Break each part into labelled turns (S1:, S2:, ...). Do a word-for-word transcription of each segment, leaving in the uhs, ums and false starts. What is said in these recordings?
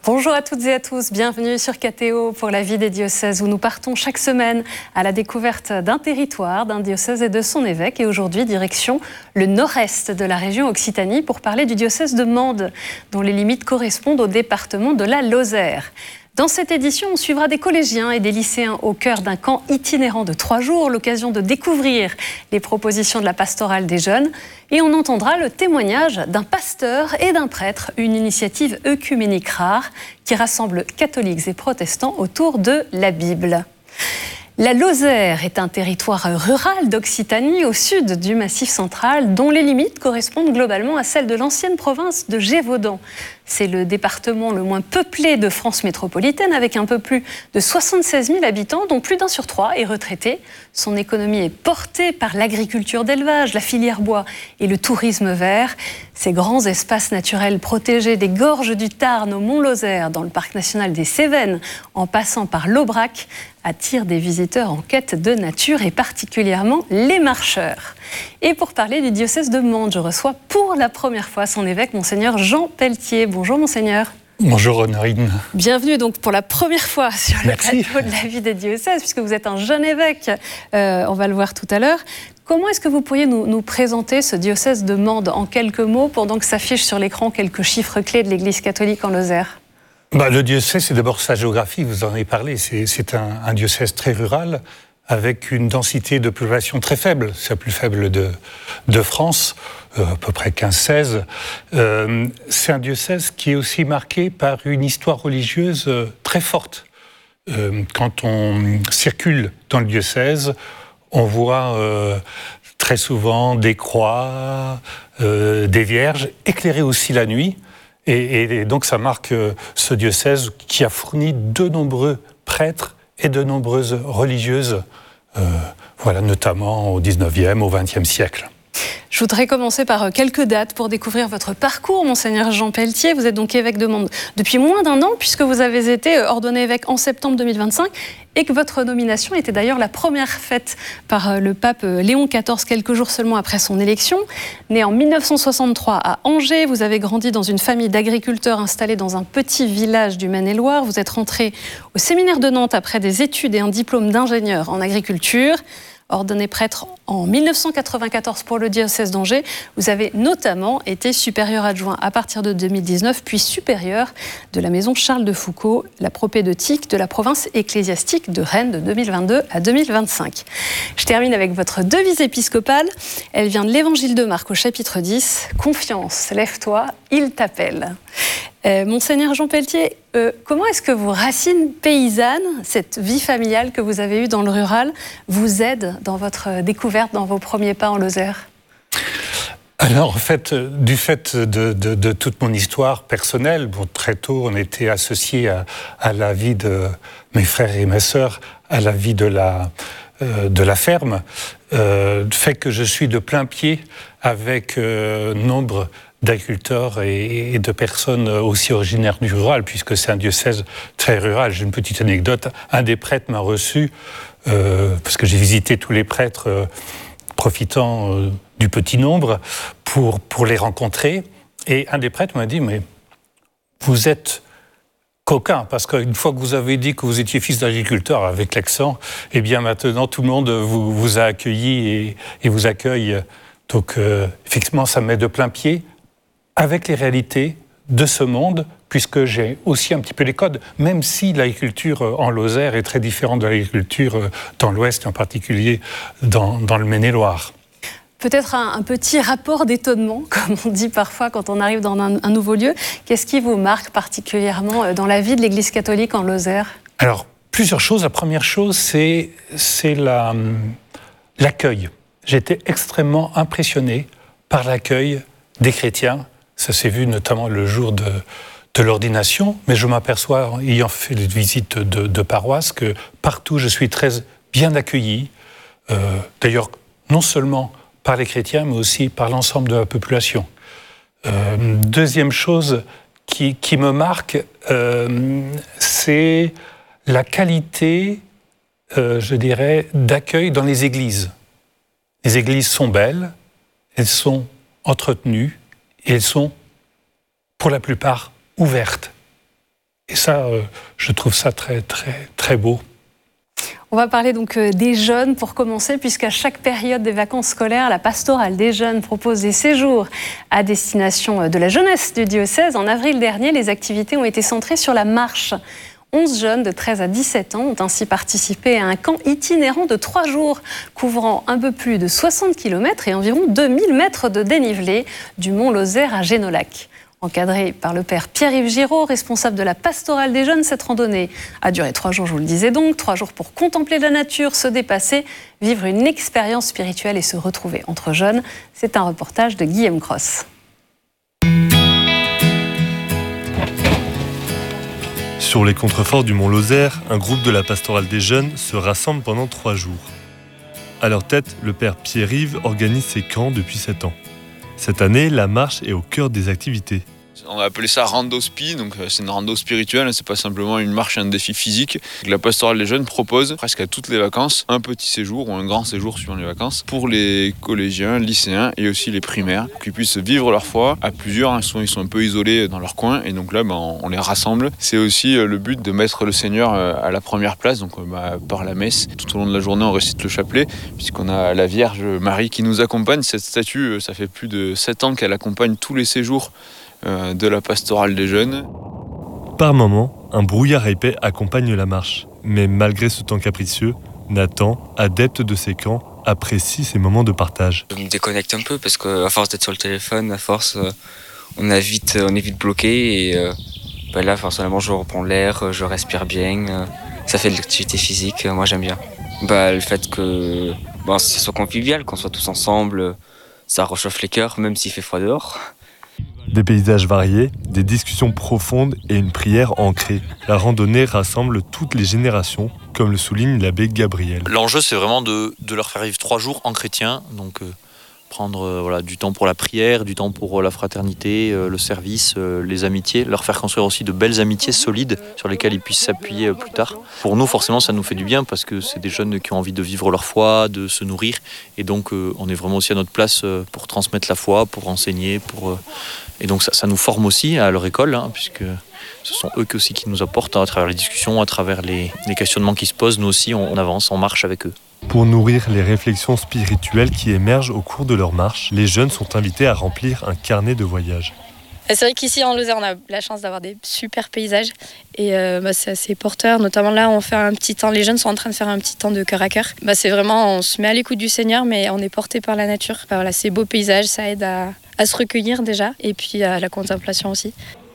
S1: Bonjour à toutes et à tous, bienvenue sur K T O pour la vie des diocèses où nous partons chaque semaine à la découverte d'un territoire, d'un diocèse et de son évêque. Et aujourd'hui, direction le nord-est de la région Occitanie pour parler du diocèse de Mende, dont les limites correspondent au département de la Lozère. Dans cette édition, on suivra des collégiens et des lycéens au cœur d'un camp itinérant de trois jours, l'occasion de découvrir les propositions de la pastorale des jeunes. Et on entendra le témoignage d'un pasteur et d'un prêtre, une initiative œcuménique rare qui rassemble catholiques et protestants autour de la Bible. La Lozère est un territoire rural d'Occitanie au sud du Massif central dont les limites correspondent globalement à celles de l'ancienne province de Gévaudan. C'est le département le moins peuplé de France métropolitaine avec un peu plus de soixante-seize mille habitants dont plus d'un sur trois est retraité. Son économie est portée par l'agriculture d'élevage, la filière bois et le tourisme vert. Ces grands espaces naturels protégés des gorges du Tarn au Mont-Lozère dans le parc national des Cévennes en passant par l'Aubrac attirent des visiteurs en quête de nature et particulièrement les marcheurs. Et pour parler du diocèse de Mende, je reçois pour la première fois son évêque, Monseigneur Jean Pelletier. Bonjour Monseigneur.
S2: Bonjour Honorine.
S1: Bienvenue donc pour la première fois sur le
S2: Merci.
S1: plateau de la vie des diocèses, puisque vous êtes un jeune évêque, euh, on va le voir tout à l'heure. Comment est-ce que vous pourriez nous, nous présenter ce diocèse de Mende en quelques mots, pendant que s'affichent sur l'écran quelques chiffres clés de l'Église catholique en Lozère ?
S2: Bah, le diocèse, c'est d'abord sa géographie, vous en avez parlé. C'est, c'est un, un diocèse très rural, avec une densité de population très faible. C'est la plus faible de, de France, euh, à peu près quinze seize. Euh, c'est un diocèse qui est aussi marqué par une histoire religieuse euh, très forte. Euh, quand on circule dans le diocèse, on voit euh, très souvent des croix, euh, des vierges, éclairées aussi la nuit. Et, et donc ça marque euh, ce diocèse qui a fourni de nombreux prêtres et de nombreuses religieuses, euh, voilà, notamment au dix-neuvième, au vingtième siècle.
S1: Je voudrais commencer par quelques dates pour découvrir votre parcours, Monseigneur Jean Pelletier. Vous êtes donc évêque de Mende depuis moins d'un an, puisque vous avez été ordonné évêque en septembre deux mille vingt-cinq, et que votre nomination était d'ailleurs la première faite par le pape Léon quatorze, quelques jours seulement après son élection. Né en mille neuf cent soixante-trois à Angers, vous avez grandi dans une famille d'agriculteurs installés dans un petit village du Maine-et-Loire. Vous êtes rentré au séminaire de Nantes après des études et un diplôme d'ingénieur en agriculture. Ordonné prêtre en mille neuf cent quatre-vingt-quatorze pour le diocèse d'Angers, vous avez notamment été supérieur adjoint à partir de deux mille dix-neuf, puis supérieur de la maison Charles de Foucauld, la propédeutique de la province ecclésiastique de Rennes de deux mille vingt-deux à deux mille vingt-cinq. Je termine avec votre devise épiscopale. Elle vient de l'Évangile de Marc au chapitre dix. « Confiance, lève-toi, il t'appelle ». Euh, Monseigneur Jean Pelletier, euh, comment est-ce que vos racines paysannes, cette vie familiale que vous avez eue dans le rural, vous aident dans votre découverte, dans vos premiers pas en Lozère ?
S2: Alors, en fait, du fait de, de, de toute mon histoire personnelle, bon, très tôt, on était associés à, à la vie de mes frères et mes sœurs, à la vie de la, euh, de la ferme, euh, fait que je suis de plein pied avec euh, nombre d'agriculteurs et de personnes aussi originaires du rural, puisque c'est un diocèse très rural. J'ai une petite anecdote. Un des prêtres m'a reçu, euh, parce que j'ai visité tous les prêtres, euh, profitant euh, du petit nombre, pour, pour les rencontrer. Et un des prêtres m'a dit, mais vous êtes coquin, parce qu'une fois que vous avez dit que vous étiez fils d'agriculteur avec l'accent, eh bien maintenant tout le monde vous, vous a accueilli et, et vous accueille. Donc euh, effectivement, ça me met de plein pied avec les réalités de ce monde, puisque j'ai aussi un petit peu les codes, même si l'agriculture en Lozère est très différente de l'agriculture dans l'Ouest, en particulier dans, dans le Maine-et-Loire.
S1: Peut-être un, un petit rapport d'étonnement, comme on dit parfois quand on arrive dans un, un nouveau lieu. Qu'est-ce qui vous marque particulièrement dans la vie de l'Église catholique en Lozère ?
S2: Alors, plusieurs choses. La première chose, c'est, c'est la, l'accueil. J'ai été extrêmement impressionné par l'accueil des chrétiens. Ça s'est vu notamment le jour de, de l'ordination, mais je m'aperçois, ayant fait des visites de, de paroisse, que partout je suis très bien accueilli. Euh, d'ailleurs, non seulement par les chrétiens, mais aussi par l'ensemble de la population. Euh, deuxième chose qui, qui me marque, euh, c'est la qualité, euh, je dirais, d'accueil dans les églises. Les églises sont belles, elles sont entretenues, et elles sont, pour la plupart, ouvertes. Et ça, euh, je trouve ça très, très, très beau.
S1: On va parler donc des jeunes pour commencer, puisqu'à chaque période des vacances scolaires, la pastorale des jeunes propose des séjours à destination de la jeunesse du diocèse. En avril dernier, les activités ont été centrées sur la marche. onze jeunes de treize à dix-sept ans ont ainsi participé à un camp itinérant de trois jours, couvrant un peu plus de soixante kilomètres et environ deux mille mètres de dénivelé du mont Lozère à Génolac. Encadré par le père Pierre-Yves Giraud, responsable de la pastorale des jeunes, cette randonnée a duré trois jours, je vous le disais donc, trois jours pour contempler la nature, se dépasser, vivre une expérience spirituelle et se retrouver entre jeunes. C'est un reportage de Guillaume Cross.
S3: Sur les contreforts du mont Lozère, un groupe de la pastorale des jeunes se rassemble pendant trois jours. À leur tête, le père Pierre-Yves organise ses camps depuis sept ans. Cette année, la marche est au cœur des activités.
S4: On a appelé ça rando-spi, donc c'est une rando spirituelle, c'est pas simplement une marche, un défi physique. La pastorale des jeunes propose presque à toutes les vacances un petit séjour ou un grand séjour suivant les vacances pour les collégiens, lycéens et aussi les primaires, qu'ils puissent vivre leur foi à plusieurs. Ils sont, ils sont un peu isolés dans leur coin et donc là ben, on les rassemble. C'est aussi le but de mettre le Seigneur à la première place, donc ben, par la messe. Tout au long de la journée on récite le chapelet puisqu'on a la Vierge Marie qui nous accompagne. Cette statue, ça fait plus de sept ans qu'elle accompagne tous les séjours de la pastorale des jeunes.
S3: Par moments, un brouillard épais accompagne la marche. Mais malgré ce temps capricieux, Nathan, adepte de ces camps, apprécie ces moments de partage.
S5: Je me déconnecte un peu parce qu'à force d'être sur le téléphone, à force, on, a vite, on est vite bloqué. Et euh, ben là, forcément, je reprends l'air, je respire bien. Ça fait de l'activité physique, moi j'aime bien. Ben, le fait que ben, ce soit convivial, qu'on soit tous ensemble, ça réchauffe les cœurs, même s'il fait froid dehors.
S3: Des paysages variés, des discussions profondes et une prière ancrée. La randonnée rassemble toutes les générations, comme le souligne l'abbé Gabriel.
S6: L'enjeu, c'est vraiment de, de leur faire vivre trois jours en chrétien, donc euh, prendre euh, voilà, du temps pour la prière, du temps pour euh, la fraternité, euh, le service, euh, les amitiés, leur faire construire aussi de belles amitiés solides sur lesquelles ils puissent s'appuyer euh, plus tard. Pour nous, forcément, ça nous fait du bien parce que c'est des jeunes qui ont envie de vivre leur foi, de se nourrir, et donc euh, on est vraiment aussi à notre place euh, pour transmettre la foi, pour enseigner, pour... Euh, Et donc ça, ça nous forme aussi à leur école, hein, puisque ce sont eux aussi qui nous apportent à travers les discussions, à travers les, les questionnements qui se posent. Nous aussi, on, on avance, on marche avec eux.
S3: Pour nourrir les réflexions spirituelles qui émergent au cours de leur marche, les jeunes sont invités à remplir un carnet de voyage.
S7: C'est vrai qu'ici en Lozère, on a la chance d'avoir des super paysages et euh, bah, c'est assez porteur. Notamment là, on fait un petit temps, les jeunes sont en train de faire un petit temps de cœur à cœur. Bah, c'est vraiment, on se met à l'écoute du Seigneur, mais on est porté par la nature. Bah, voilà, ces beaux paysages, ça aide à, à se recueillir déjà et puis à la contemplation aussi.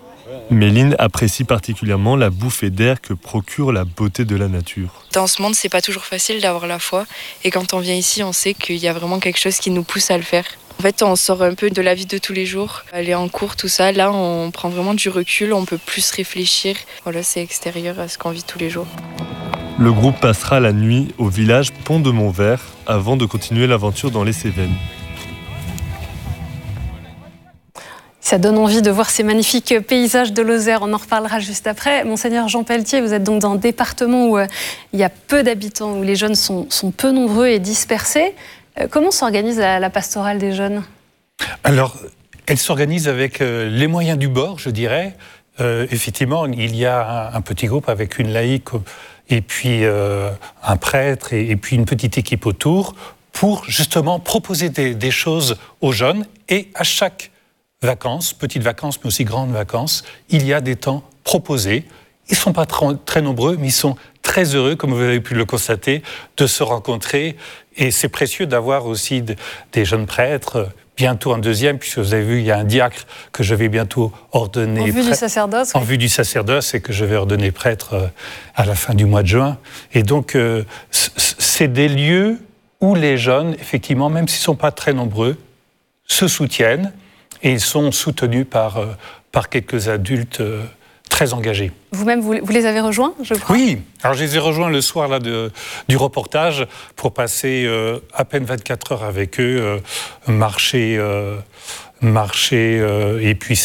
S3: Méline apprécie particulièrement la bouffée d'air que procure la beauté de la nature.
S8: Dans ce monde, c'est pas toujours facile d'avoir la foi et quand on vient ici, on sait qu'il y a vraiment quelque chose qui nous pousse à le faire. En fait, on sort un peu de la vie de tous les jours, aller en cours, tout ça. Là, on prend vraiment du recul, on peut plus réfléchir. Voilà, c'est extérieur à ce qu'on vit tous les jours.
S3: Le groupe passera la nuit au village Pont de Montvert avant de continuer l'aventure dans les Cévennes.
S1: Ça donne envie de voir ces magnifiques paysages de Lozère. On en reparlera juste après. Monseigneur Jean Pelletier, vous êtes donc dans un département où euh, il y a peu d'habitants, où les jeunes sont, sont peu nombreux et dispersés. Euh, comment s'organise la, la pastorale des jeunes ?
S2: Alors, elle s'organise avec euh, les moyens du bord, je dirais. Euh, effectivement, il y a un, un petit groupe avec une laïque et puis euh, un prêtre et, et puis une petite équipe autour pour justement proposer des, des choses aux jeunes. Et à chaque vacances, petites vacances, mais aussi grandes vacances, il y a des temps proposés. Ils ne sont pas très, très nombreux, mais ils sont très heureux, comme vous avez pu le constater, de se rencontrer. Et c'est précieux d'avoir aussi de, des jeunes prêtres, bientôt un deuxième, puisque vous avez vu, il y a un diacre que je vais bientôt ordonner.
S1: En vue
S2: prêtre,
S1: du sacerdoce.
S2: En
S1: oui.
S2: vue du sacerdoce, et que je vais ordonner prêtre à la fin du mois de juin. Et donc, euh, c'est des lieux où les jeunes, effectivement, même s'ils ne sont pas très nombreux, se soutiennent. Et ils sont soutenus par, euh, par quelques adultes euh, très engagés.
S1: Vous-même, vous, vous les avez rejoints, je crois ?
S2: Oui, alors je les ai rejoints le soir là, de, du reportage pour passer euh, à peine vingt-quatre heures avec eux, euh, marcher, euh, marcher euh, et puis